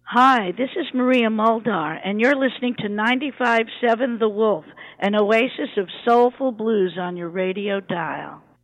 Hi, this is Maria Muldar, and you're listening to 95.7 The Wolf, an oasis of soulful blues on your radio dial.